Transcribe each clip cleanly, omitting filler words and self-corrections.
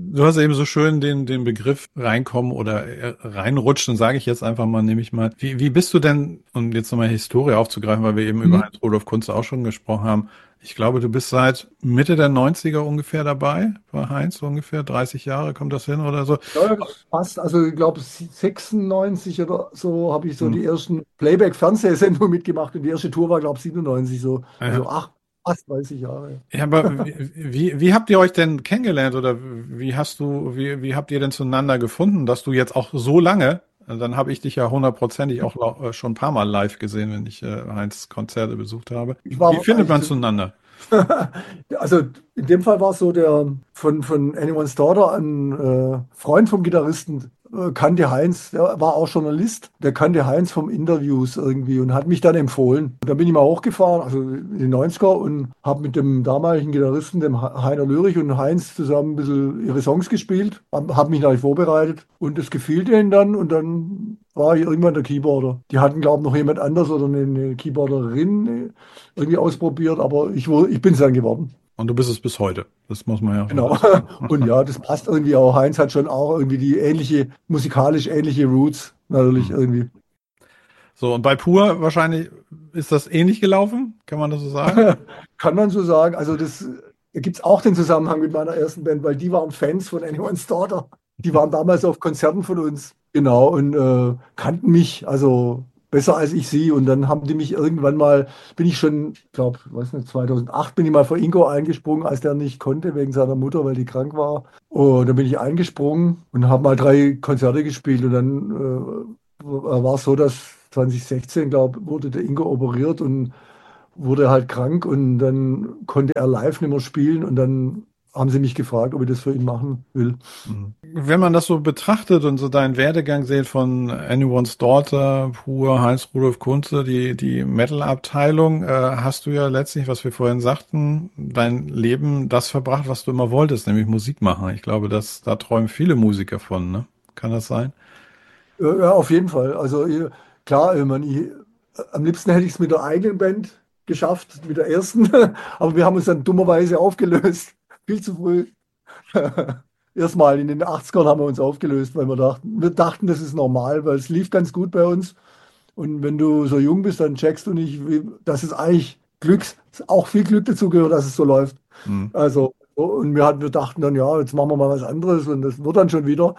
Du hast eben so schön den Begriff reinkommen oder reinrutschen, sage ich jetzt einfach mal, nehme ich mal. Wie bist du denn, um jetzt nochmal Historie aufzugreifen, weil wir eben über Mhm. Heinz-Rudolf Kunze auch schon gesprochen haben. Ich glaube, du bist seit Mitte der Neunziger ungefähr dabei, bei Heinz, so ungefähr 30 Jahre, kommt das hin oder so? Ja, ja, das passt. Also ich glaube 96 oder so habe ich so Hm. die ersten Playback-Fernsehsendungen mitgemacht und die erste Tour war, glaube ich, 97 so. Ja, Also fast 30 Jahre. ja, aber wie habt ihr euch denn kennengelernt oder wie habt ihr denn zueinander gefunden, dass du jetzt auch so lange, dann habe ich dich ja hundertprozentig auch schon ein paar Mal live gesehen, wenn ich Heinz Konzerte besucht habe. Ich Wie war findet eigentlich man zueinander? Also in dem Fall war es so, der von Anyone's Daughter, ein Freund vom Gitarristen, kannte Heinz, der war auch Journalist, der kannte Heinz vom Interviews irgendwie und hat mich dann empfohlen. Und da bin ich mal hochgefahren, also in den 90er und habe mit dem damaligen Gitarristen, dem Heiner Löhrich und Heinz zusammen ein bisschen ihre Songs gespielt, hab mich natürlich vorbereitet und es gefiel denen dann und dann war ich irgendwann der Keyboarder. Die hatten, glaube ich, noch jemand anders oder eine Keyboarderin irgendwie ausprobiert, aber ich bin es dann geworden. Und du bist es bis heute. Das muss man ja Genau. Und ja, das passt irgendwie auch. Heinz hat schon auch irgendwie die ähnliche, musikalisch ähnliche Roots, natürlich sagen. irgendwie. So, und bei Pur wahrscheinlich ist das ähnlich gelaufen, kann man das so sagen? Kann man so sagen. Also das da gibt es auch den Zusammenhang mit meiner ersten Band, weil die waren Fans von Anyone's Daughter. Die waren damals auf Konzerten von uns. Genau, und kannten mich, also besser als ich sie. Und dann haben die mich irgendwann mal, bin ich schon, ich glaube, weiß nicht, 2008 bin ich mal für Ingo eingesprungen, als der nicht konnte wegen seiner Mutter, weil die krank war. Und dann bin ich eingesprungen und habe mal 3 Konzerte gespielt. Und dann war es so, dass 2016, glaube ich, wurde der Ingo operiert und wurde halt krank und dann konnte er live nicht mehr spielen und dann haben sie mich gefragt, ob ich das für ihn machen will. Mhm. Wenn man das so betrachtet und so deinen Werdegang sieht von Anyone's Daughter, Pur, Heinz-Rudolf Kunze, die Metal-Abteilung, hast du ja letztlich, was wir vorhin sagten, dein Leben das verbracht, was du immer wolltest, nämlich Musik machen. Ich glaube, da träumen viele Musiker von, ne? Kann das sein? Ja, auf jeden Fall. Also klar, am liebsten hätte ich es mit der eigenen Band geschafft, mit der ersten, aber wir haben uns dann dummerweise aufgelöst. Viel zu früh. Erstmal in den 80ern haben wir uns aufgelöst, weil wir dachten, das ist normal, weil es lief ganz gut bei uns. Und wenn du so jung bist, dann checkst du nicht, dass es eigentlich auch viel Glück dazu gehört, dass es so läuft. Mhm. Also, und wir dachten dann, ja, jetzt machen wir mal was anderes und das wird dann schon wieder.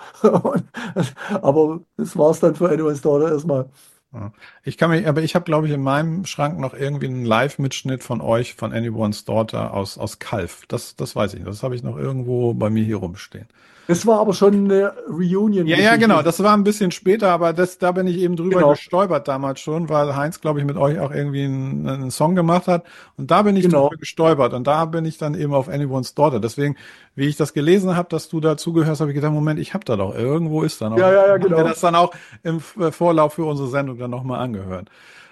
Aber das war es dann für Anyone's Daughter erstmal. Ja. Aber ich habe, glaube ich, in meinem Schrank noch irgendwie einen Live-Mitschnitt von euch, von Anyone's Daughter aus Calw. Das weiß ich. Das habe ich noch irgendwo bei mir hier rumstehen. Das war aber schon eine Ja, ja, Reunion-Geschichte. genau. Das war ein bisschen später, aber da bin ich eben drüber Genau, gestolpert damals schon, weil Heinz, glaube ich, mit euch auch irgendwie einen Song gemacht hat. Und da bin ich drüber genau. gestolpert. Und da bin ich dann eben auf Anyone's Daughter. Deswegen, wie ich das gelesen habe, dass du dazugehörst, habe ich gedacht, Moment, ich habe da doch irgendwo ist da noch. Ja, ja, ja, Haben wir genau. das dann auch im Vorlauf für unsere Sendung dann nochmal angehört.